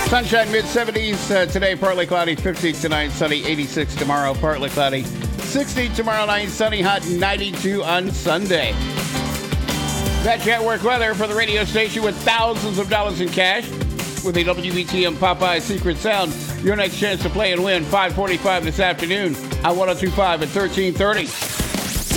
Sunshine mid-70s today, partly cloudy, 50 tonight, sunny, 86 tomorrow, partly cloudy, 60 tomorrow night, sunny, hot, 92 on Sunday. That's Network weather for the radio station with thousands of dollars in cash. With the WBTM Popeye Secret Sound, your next chance to play and win, 5:45 this afternoon on 102.5 at 1330.